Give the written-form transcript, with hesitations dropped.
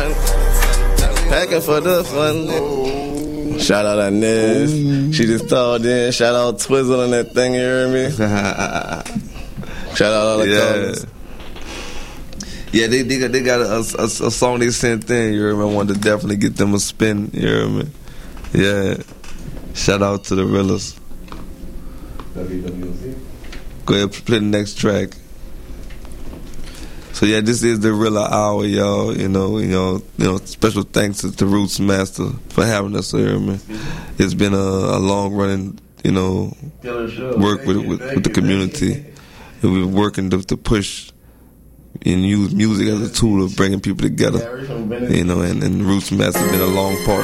Packing for the fun. Shout out Inez. She just called in. Shout out Twizzle on that thing, you hear me? Shout out all the callers. Yeah, they got a song they sent in, you hear me? I wanted to definitely get them a spin, you hear me? Yeah. Shout out to the Realers. Go ahead, play the next track. So yeah, this is the Realer Hour, y'all. You know. Special thanks to Roots Master for having us here, man. It's been a long running, work with the community. And we're working to push and use music as a tool of bringing people together. And Roots Master has been a long part.